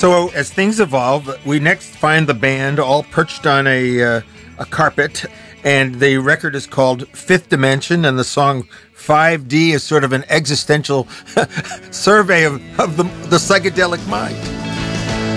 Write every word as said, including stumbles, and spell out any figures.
So as things evolve, we next find the band all perched on a uh, a carpet, and the record is called Fifth Dimension, and the song five D is sort of an existential survey of, of the, the psychedelic mind.